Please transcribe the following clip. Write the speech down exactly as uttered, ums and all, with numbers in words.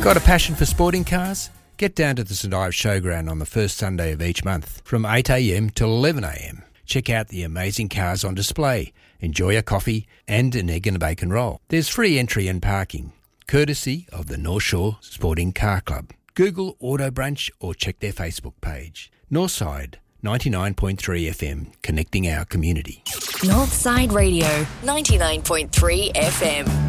Got a passion for sporting cars? Get down to the St Ives Showground on the first Sunday of each month from eight a m till eleven a m. Check out the amazing cars on display, enjoy a coffee and an egg and a bacon roll. There's free entry and parking, courtesy of the North Shore Sporting Car Club. Google Auto Brunch or check their Facebook page. Northside ninety-nine point three F M, connecting our community. Northside Radio, ninety-nine point three F M.